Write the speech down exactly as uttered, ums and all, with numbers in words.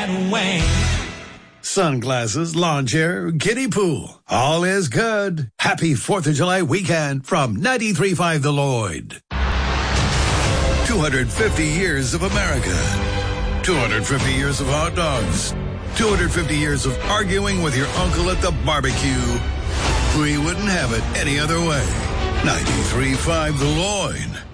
and Wayne. Sunglasses, lawn chair, kiddie pool. All is good. Happy fourth of July weekend from ninety-three point five The Lloyd. two hundred fifty years of America. two hundred fifty years of hot dogs. two hundred fifty years of arguing with your uncle at the barbecue. We wouldn't have it any other way. ninety-three point five The Lloyd.